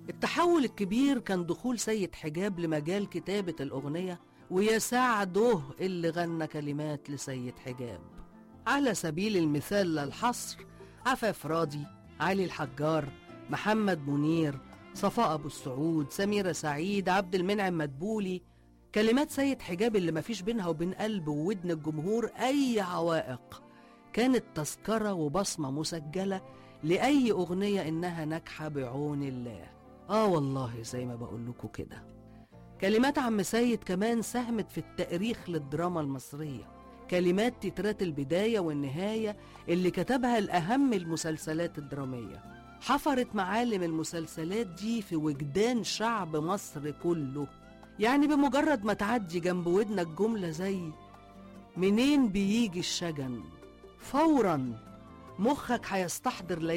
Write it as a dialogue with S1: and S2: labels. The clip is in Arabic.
S1: التحول الكبير كان دخول سيد حجاب لمجال كتابة الأغنية، ويا سعده اللي غنى كلمات لسيد حجاب. على سبيل المثال لا الحصر: عفاف راضي، علي الحجار، محمد منير، صفاء أبو السعود، سميرة سعيد، عبد المنعم مدبولي. كلمات سيد حجاب اللي مفيش بينها وبين قلب وودن الجمهور أي عوائق، كانت تذكرة وبصمة مسجلة لأي أغنية إنها ناجحة بعون الله. والله زي ما بقول لكم كده. كلمات عم سيد كمان ساهمت في التأريخ للدراما المصرية. كلمات تترات البداية والنهاية اللي كتبها لأهم المسلسلات الدرامية حفرت معالم المسلسلات دي في وجدان شعب مصر كله. يعني بمجرد ما تعدي جنب ودنك جملة زي منين بيجي الشجن، فوراً مخك هيستحضر